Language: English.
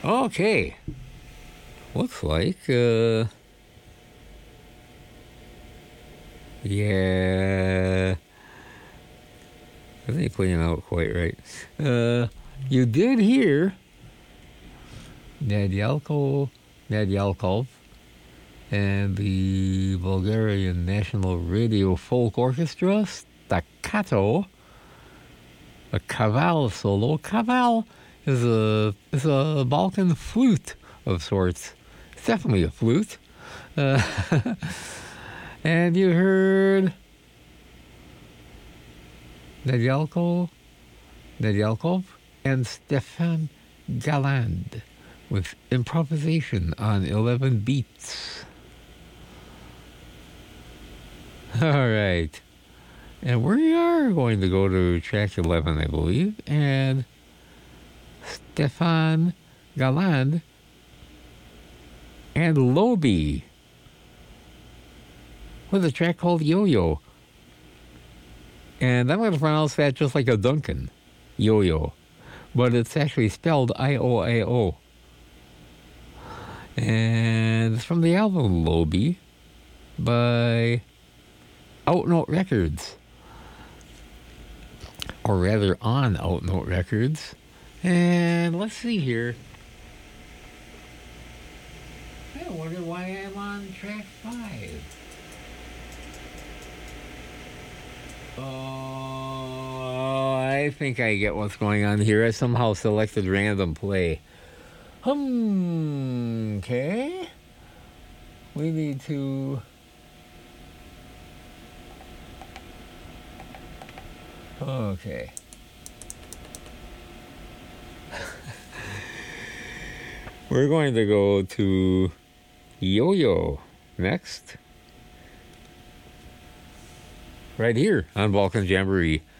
Okay. Looks like, yeah. I think playing out quite right. You did hear Nadyalkov and the Bulgarian National Radio Folk Orchestra, Staccato, a kaval solo. Kaval is a Balkan flute of sorts. It's definitely a flute. And you heard Nadyalkov and Stefan Galland with improvisation on 11 beats. All right. And we are going to go to track 11, I believe. And Stefan Galland and Lobi with a track called Yo-Yo. And I'm going to pronounce that just like a Duncan, Yo-Yo. But it's actually spelled I-O-I-O. And it's from the album Lobi by Outnote Records. Or rather, on Outnote Records. And let's see here. I wonder why I'm on track 5. Oh, I think I get what's going on here. I somehow selected random play. Okay. We need to... Okay. We're going to go to Yo-Yo next. Right here on Balkan Jamboree.